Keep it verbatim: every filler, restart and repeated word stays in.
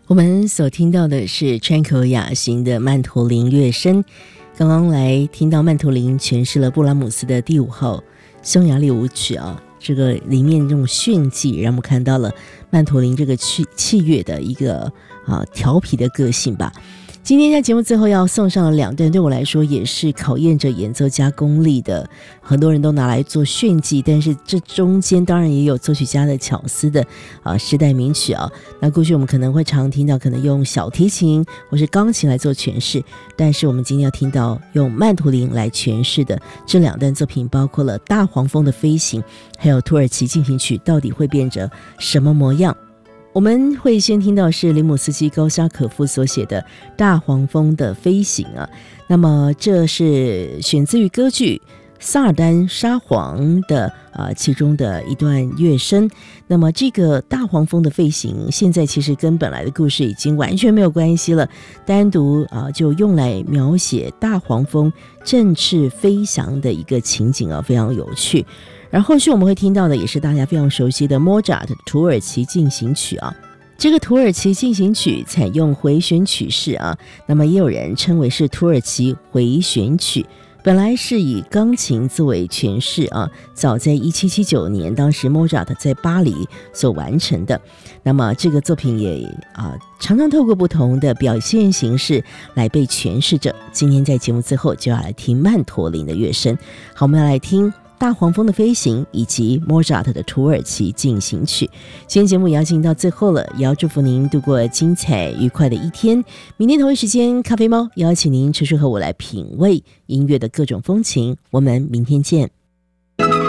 我们所听到的是川口雅行的曼陀林乐声，刚刚来听到曼陀林诠释了布拉姆斯的第五号匈牙利舞曲啊，这个里面这种炫技让我们看到了曼陀林这个器器乐的一个啊调皮的个性吧。今天在节目最后要送上了两段，对我来说也是考验着演奏家功力的，很多人都拿来做炫技，但是这中间当然也有作曲家的巧思的啊时代名曲啊。那过去我们可能会常听到可能用小提琴或是钢琴来做诠释，但是我们今天要听到用曼陀林来诠释的这两段作品，包括了大黄蜂的飞行还有土耳其进行曲，到底会变成什么模样。我们会先听到是林姆斯基高沙可夫所写的大黄蜂的飞行啊，那么这是选自于歌剧萨尔丹沙皇的呃其中的一段乐声。那么这个大黄蜂的飞行现在其实跟本来的故事已经完全没有关系了，单独啊、呃、就用来描写大黄蜂振翅飞翔的一个情景啊，非常有趣。而后续我们会听到的也是大家非常熟悉的莫扎特的土耳其进行曲啊。这个土耳其进行曲采用回旋曲式啊，那么也有人称为是土耳其回旋曲。本来是以钢琴作为诠释啊，早在一七七九年，当时莫扎特在巴黎所完成的。那么这个作品也啊常常透过不同的表现形式来被诠释着。今天在节目最后就要来听曼陀林的乐声。好，我们要来听大黄蜂的飞行以及莫扎特的土耳其进行曲。今天节目也要进行到最后了，也要祝福您度过精彩愉快的一天。明天同一时间，咖啡猫邀请您持续和我来品味音乐的各种风情。我们明天见。